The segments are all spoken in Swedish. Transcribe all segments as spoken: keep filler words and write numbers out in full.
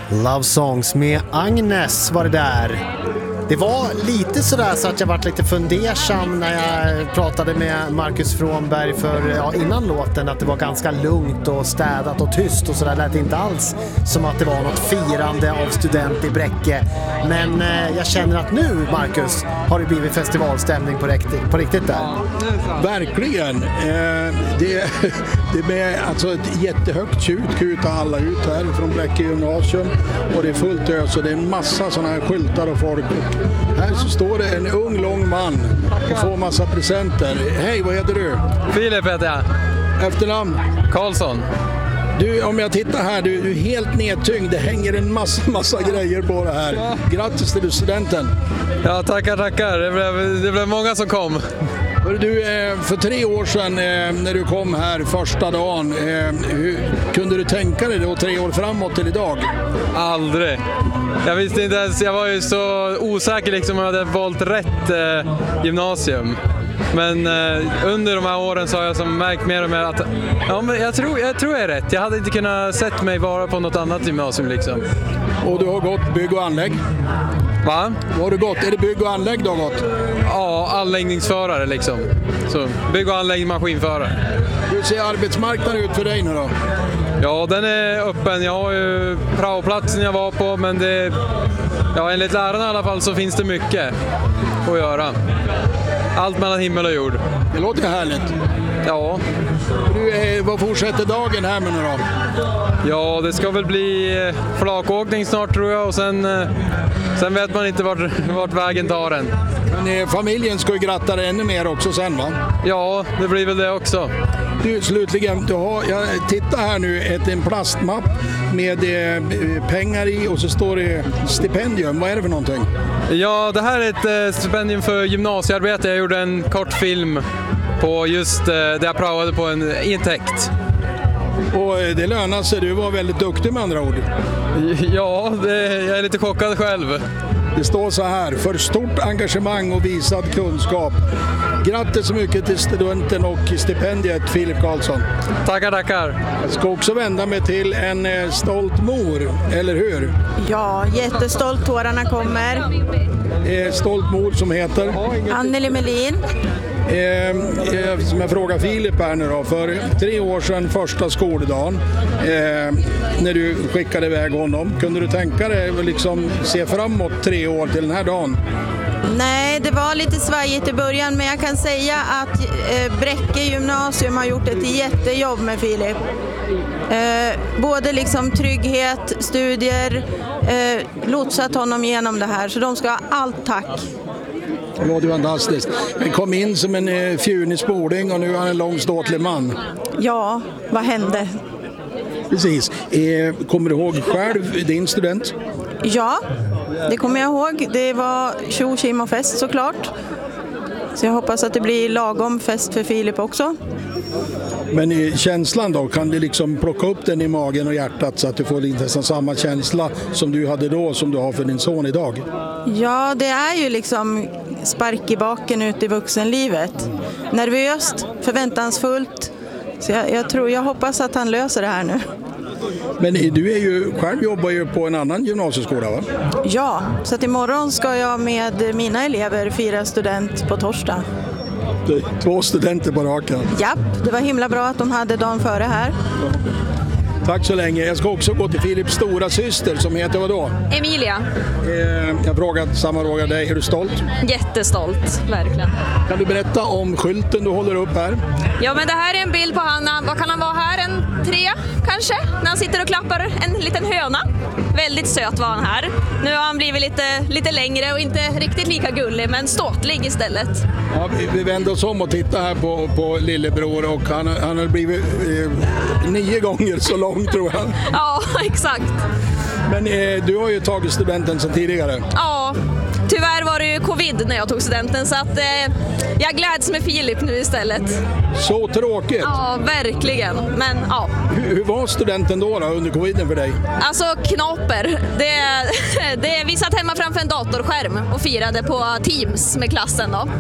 Love Songs med Agnes var det där. Det var lite sådär så att jag varit lite fundersam när jag pratade med Marcus Frånberg för, ja, innan låten, att det var ganska lugnt och städat och tyst och sådär. Lät inte alls som att det var något firande av student i Bräcke. Men eh, jag känner att nu, Marcus, har det blivit festivalstämning på riktigt, på riktigt där. Verkligen. Eh, det, det är alltså ett jättehögt tjut, kutar alla ut här från Bräcke gymnasium och det är fullt ös och det är en massa sådana här skyltar och folk. Här så står det en ung, lång man och får massa presenter. Hej, vad heter du? Filip heter jag. Efternamn? Karlsson. Du, om jag tittar här, du, du är helt nedtyngd. Det hänger en massa, massa grejer på det här. Grattis till studenten. Ja, tackar, tackar. Det blev, det blev många som kom. Du, för tre år sedan när du kom här första dagen, hur, kunde du tänka dig då tre år framåt till idag? Aldrig. Jag visste inte ens, jag var ju så osäker liksom om jag hade valt rätt eh, gymnasium. Men eh, under de här åren så har jag som märkt mer och mer att ja, men jag, tror, jag tror jag är rätt. Jag hade inte kunnat sett mig vara på något annat gymnasium liksom. Och du har gått bygg och anlägg? Va? Vad har du gått? Är det bygg och anlägg du har gått? Ja, anläggningsförare liksom. Så, bygg och anläggning, maskinförare. Hur ser arbetsmarknaden ut för dig nu då? Ja, den är öppen. Jag har ju praoplatsen jag var på, men det, ja, enligt lärarna i alla fall så finns det mycket att göra. Allt mellan himmel och jord. Det låter härligt. Ja. Du, eh, vad fortsätter dagen här med nu då? Ja, det ska väl bli flakåkning snart tror jag och sen, sen vet man inte vart, vart vägen tar en. Men eh, familjen ska ju gratta dig ännu mer också sen, va? Ja, det blir väl det också. Du, slutligen, du har, jag tittar här nu, ett, en plastmapp med eh, pengar i och så står det stipendium. Vad är det för någonting? Ja, det här är ett eh, stipendium för gymnasiearbete. Jag gjorde en kort film på just eh, där jag praoade på en intäkt. Och det lönar sig, du var väldigt duktig med andra ord. Ja, det, jag är lite chockad själv. Det står så här: för stort engagemang och visad kunskap. Grattis så mycket till studenten och stipendiet, Filip Karlsson. Tackar, tackar. Jag ska också vända mig till en eh, stolt mor, eller hur? Ja, jättestolt, tårarna kommer. Eh, stolt mor som heter? Anneli Melin. Eh, eh, som jag frågar Filip här nu då, för tre år sedan första skoldagen eh, när du skickade iväg honom, kunde du tänka dig liksom se framåt tre år till den här dagen? Nej, det var lite svajigt i början, men jag kan säga att eh, Bräcke gymnasium har gjort ett jättejobb med Filip. Eh, både liksom trygghet, studier, eh, lotsat honom genom det här, så de ska ha allt tack. Det låter ju fantastiskt. Han kom in som en eh, fjunig spoling och nu är han en lång ståtlig man. Ja, vad hände? Precis. Eh, kommer du ihåg själv din student? Ja, det kommer jag ihåg. Det var tjo, kim och fest såklart. Så jag hoppas att det blir lagom fest för Filip också. Men i känslan då, kan du liksom plocka upp den i magen och hjärtat så att du får lite samma känsla som du hade då som du har för din son idag? Ja, det är ju liksom spark i baken ut i vuxenlivet. Nervöst, förväntansfullt. Så jag, jag tror, jag hoppas att han löser det här nu. Men du är ju, själv jobbar ju på en annan gymnasieskola, va? Ja, så att imorgon ska jag med mina elever fira student på torsdag. Två studenter på raken. Japp, det var himla bra att de hade dagen före här. Tack så länge. Jag ska också gå till Filips stora syster som heter vad då? Emilia. Eh, jag frågat samma fråga dig. Är du stolt? Jättestolt, verkligen. Kan du berätta om skylten du håller upp här? Ja, men det här är en bild på han. Vad kan han vara här? En tre kanske? När han sitter och klappar en liten höna. Väldigt söt var han här. Nu har han blivit lite, lite längre och inte riktigt lika gullig, men ståtlig istället. Ja, vi, vi vänder oss om och tittar här på, på lillebror och han, han har blivit eh, nio gånger så lång tror jag. Ja, exakt. Men eh, du har ju tagit studenten sedan tidigare. Ja, tyvärr var det ju covid när jag tog studenten så att eh, jag gläds med Filip nu istället. Så tråkigt. Ja, verkligen. Men ja. Hur, hur var studenten då, då under coviden för dig? Alltså knaper. Det, det, vi satt hemma framför en datorskärm och firade på Teams med klassen då.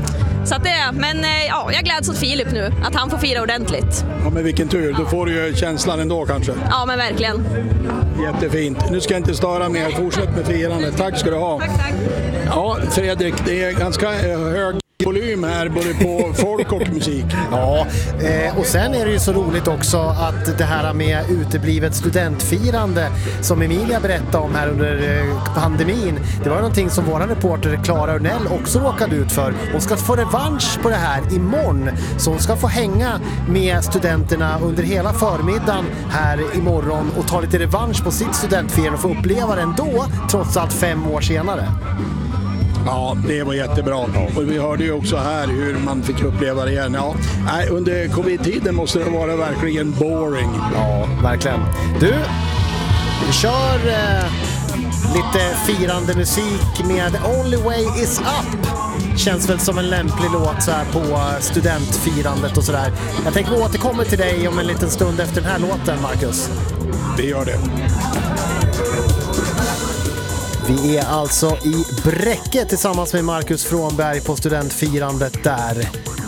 Så att det, men ja, jag gläds åt Filip nu, att han får fira ordentligt. Ja, men vilken tur, då får du ju känslan ändå kanske. Ja, men verkligen. Jättefint. Nu ska jag inte störa mer, fortsätt med firandet. Tack ska du ha. Tack, tack. Ja, Fredrik, det är ganska hög volym här både på folk och musik. Ja, eh, och sen är det ju så roligt också att det här med uteblivet studentfirande som Emilia berättade om här under eh, pandemin, det var någonting som vår reporter Clara Urnell också råkade ut för. Hon ska få revansch på det här imorgon, så hon ska få hänga med studenterna under hela förmiddagen här imorgon och ta lite revansch på sitt studentfirande och få uppleva det ändå, trots allt fem år senare. Ja, det var jättebra. Och vi hörde ju också här hur man fick uppleva det igen. Ja, nej, under covid-tiden måste det vara verkligen boring. Ja, verkligen. Du, vi kör eh, lite firande musik med Only Way Is Up. Känns väl som en lämplig låt så här på studentfirandet och sådär. Jag tänker vi återkommer till dig om en liten stund efter den här låten, Marcus. Vi gör det. Vi är alltså i Bräcke tillsammans med Marcus Frånberg på studentfirandet där.